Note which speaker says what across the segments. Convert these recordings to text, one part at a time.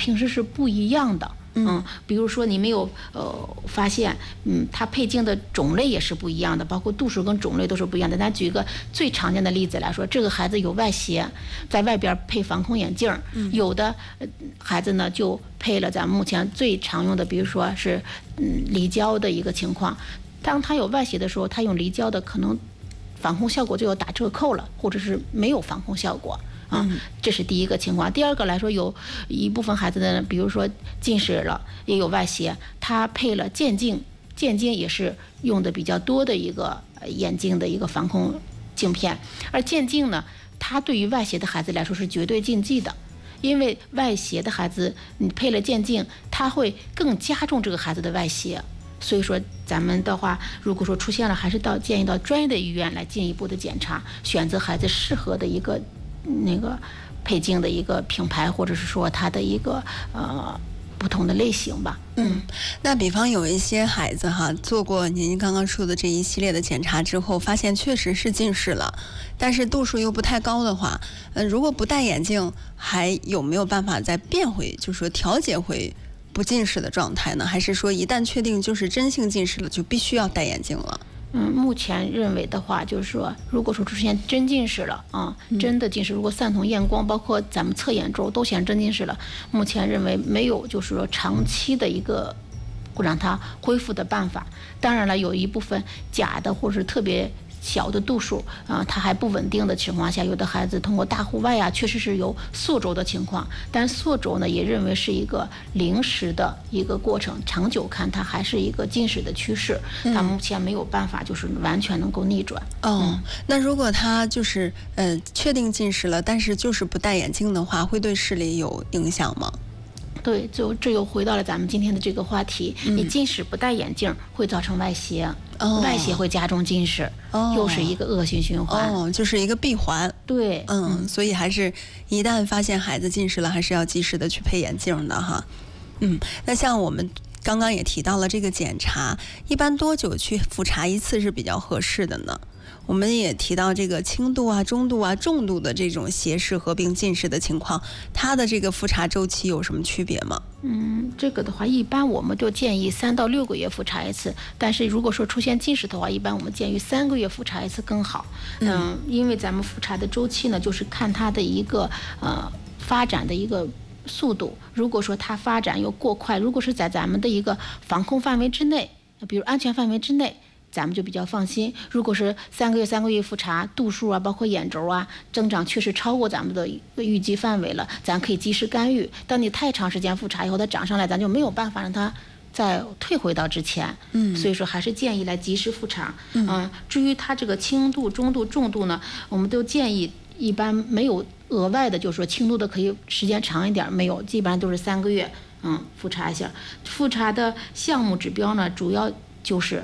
Speaker 1: 平时是不一样的。比如说你没有发现，它配镜的种类也是不一样的，包括度数跟种类都是不一样的。咱举个最常见的例子来说，这个孩子有外斜，在外边配防空眼镜，有的孩子呢就配了咱们目前最常用的，比如说是离焦的一个情况。当他有外斜的时候，他用离焦的可能防控效果就要打折扣了，或者是没有防控效果。这是第一个情况。第二个来说，有一部分孩子呢，比如说近视了，也有外斜，他配了渐镜，渐镜也是用的比较多的一个眼镜的一个防控镜片。而渐镜呢，它对于外斜的孩子来说是绝对禁忌的，因为外斜的孩子你配了渐镜，它会更加重这个孩子的外斜。所以说咱们的话，如果说出现了，还是建议到专业的医院来进一步的检查，选择孩子适合的一个那个配镜的一个品牌，或者是说它的一个不同的类型吧。
Speaker 2: 那比方有一些孩子哈，做过您刚刚说的这一系列的检查之后，发现确实是近视了，但是度数又不太高的话，如果不戴眼镜，还有没有办法再变回，就是说调节回不近视的状态呢？还是说一旦确定就是真性近视了，就必须要戴眼镜了？
Speaker 1: 目前认为的话，就是说，如果说出现真近视了真的近视，如果散瞳验光，包括咱们测眼周都显真近视了，目前认为没有就是说长期的一个让它恢复的办法。当然了，有一部分假的或是特别小的度数它还不稳定的情况下，有的孩子通过大户外确实是有缩轴的情况，但缩轴呢也认为是一个临时的一个过程，长久看它还是一个近视的趋势，它目前没有办法就是完全能够逆转。
Speaker 2: 那如果他就是确定近视了，但是就是不戴眼镜的话，会对视力有影响吗？
Speaker 1: 对，这又回到了咱们今天的这个话题，你近视不戴眼镜会造成外斜，外斜会加重近视，又是一个恶性循环，
Speaker 2: 就是一个闭环。
Speaker 1: 对，
Speaker 2: 所以还是一旦发现孩子近视了，还是要及时的去配眼镜的哈。那像我们刚刚也提到了这个检查，一般多久去复查一次是比较合适的呢？我们也提到这个轻度中度重度的这种斜视合并近视的情况，它的这个复查周期有什么区别吗？
Speaker 1: 这个的话，一般我们就建议3到6个月复查一次，但是如果说出现近视的话，一般我们建议3个月复查一次更好。因为咱们复查的周期呢，就是看它的一个发展的一个速度。如果说它发展又过快，如果是在咱们的一个防控范围之内，比如安全范围之内，咱们就比较放心。如果是3个月复查，度数包括眼轴增长确实超过咱们的一个预计范围了，咱可以及时干预。当你太长时间复查以后，它涨上来，咱就没有办法让它再退回到之前。所以说还是建议来及时复查。至于它这个轻度、中度、重度呢，我们都建议一般没有额外的，就是说轻度的可以时间长一点，没有，基本上都是3个月复查一下。复查的项目指标呢，主要就是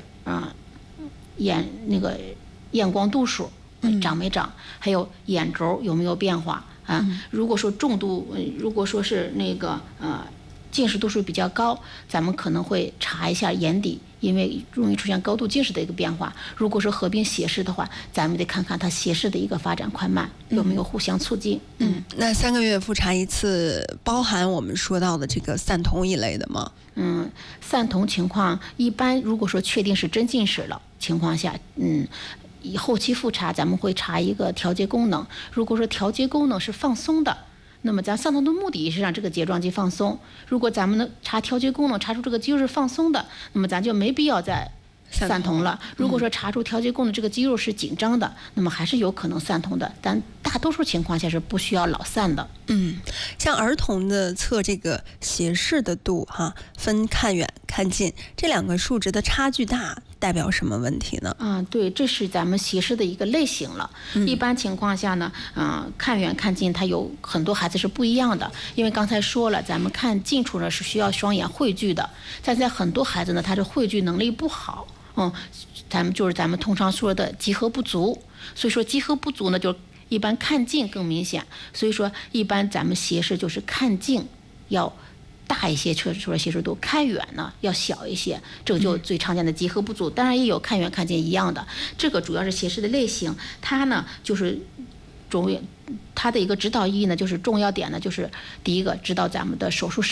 Speaker 1: 验光度数涨没涨，还有眼轴有没有变化如果说重度，如果说是近视度数比较高，咱们可能会查一下眼底，因为容易出现高度近视的一个变化。如果说合并斜视的话，咱们得看看它斜视的一个发展快慢有没有互相促进。
Speaker 2: 那3个月复查一次，包含我们说到的这个散瞳一类的吗？
Speaker 1: 散瞳情况一般，如果说确定是真近视了情况下，以后期复查咱们会查一个调节功能。如果说调节功能是放松的，那么咱散瞳的目的是让这个睫状肌放松。如果咱们能查调节功能，查出这个肌肉是放松的，那么咱就没必要再散瞳了。如果说查出调节功能这个肌肉是紧张的，那么还是有可能散瞳的，但大多数情况下是不需要老散的。
Speaker 2: 像儿童的测这个斜视的度分看远看近，这2个数值的差距大，代表什么问题呢？
Speaker 1: 对，这是咱们斜视的一个类型了。一般情况下呢，看远看近它有很多孩子是不一样的，因为刚才说了，咱们看近处呢是需要双眼汇聚的，但在很多孩子呢，他的汇聚能力不好。咱们通常说的集合不足，所以说集合不足呢，就一般看近更明显。所以说一般咱们斜视就是看近要大一些，除了斜视度，看远呢要小一些，这个就最常见的集合不足。当然也有看远看近一样的，这个主要是斜视的类型。它呢就是它的一个指导意义呢，就是重要点呢，就是第一个指导咱们的手术